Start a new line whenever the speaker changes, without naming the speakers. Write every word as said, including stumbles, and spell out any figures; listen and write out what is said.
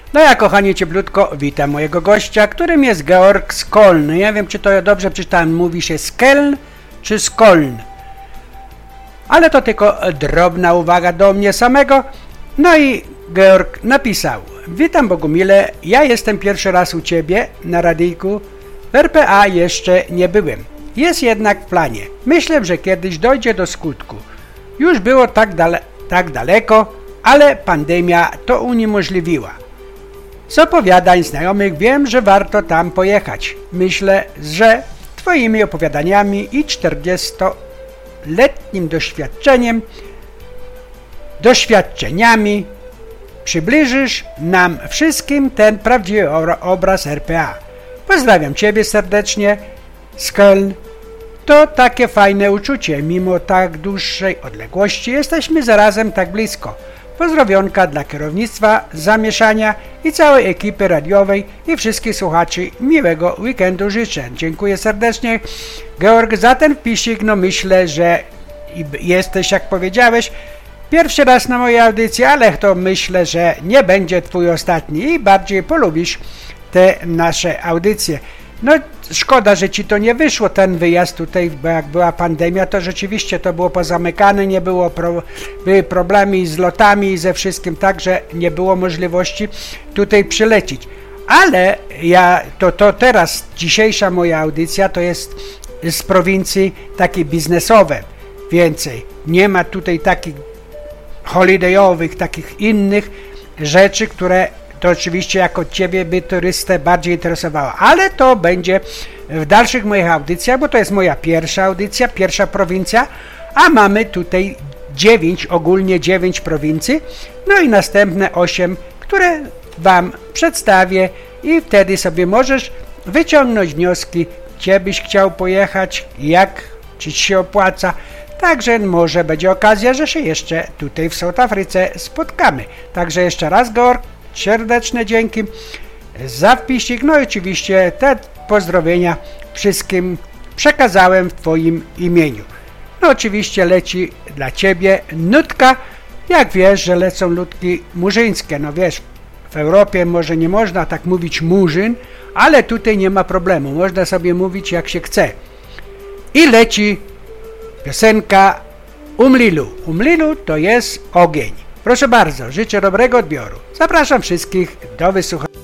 No ja, kochani, cieplutko witam mojego gościa, którym jest Georg Skolny. Nie wiem, czy to ja dobrze przeczytałem, mówi się Skeln czy Skoln. Ale to tylko drobna uwaga do mnie samego. No i Georg napisał: witam Bogumile, ja jestem pierwszy raz u Ciebie na radyjku. W R P A jeszcze nie byłem. Jest jednak w planie. Myślę, że kiedyś dojdzie do skutku. Już było tak, dale tak daleko, ale pandemia to uniemożliwiła. Z opowiadań znajomych wiem, że warto tam pojechać. Myślę, że Twoimi opowiadaniami i czterdziestoletnim doświadczeniem, doświadczeniami przybliżysz nam wszystkim ten prawdziwy obraz R P A. Pozdrawiam Ciebie serdecznie z Köln. To takie fajne uczucie, mimo tak dłuższej odległości jesteśmy zarazem tak blisko. Pozdrowionka dla kierownictwa, zamieszania i całej ekipy radiowej i wszystkich słuchaczy. Miłego weekendu życzę. Dziękuję serdecznie, Georg, za ten wpisik. No myślę, że jesteś, jak powiedziałeś, pierwszy raz na mojej audycji, ale to myślę, że nie będzie Twój ostatni i bardziej polubisz te nasze audycje. No szkoda, że Ci to nie wyszło, ten wyjazd tutaj, bo jak była pandemia, to rzeczywiście to było pozamykane, nie było pro, były problemy z lotami i ze wszystkim, tak, że nie było możliwości tutaj przylecieć. Ale ja, to, to teraz, dzisiejsza moja audycja to jest z prowincji takie biznesowe więcej. Nie ma tutaj takich holidayowych, takich innych rzeczy, które to oczywiście jako Ciebie by turystę bardziej interesowało, ale to będzie w dalszych moich audycjach, bo to jest moja pierwsza audycja, pierwsza prowincja, a mamy tutaj dziewięć, ogólnie dziewięć prowincji, no i następne osiem, które Wam przedstawię i wtedy sobie możesz wyciągnąć wnioski, gdzie byś chciał pojechać, jak, czy Ci się opłaca. Także może będzie okazja, że się jeszcze tutaj w South Afryce spotkamy. Także jeszcze raz, Georg, serdeczne dzięki za wpisik. No i oczywiście te pozdrowienia wszystkim przekazałem w Twoim imieniu. No oczywiście leci dla Ciebie nutka. Jak wiesz, że lecą nutki murzyńskie. No wiesz, w Europie może nie można tak mówić murzyn, ale tutaj nie ma problemu. Można sobie mówić jak się chce. I leci piosenka Umlilu. Umlilu to jest ogień. Proszę bardzo, życzę dobrego odbioru. Zapraszam wszystkich do wysłuchania.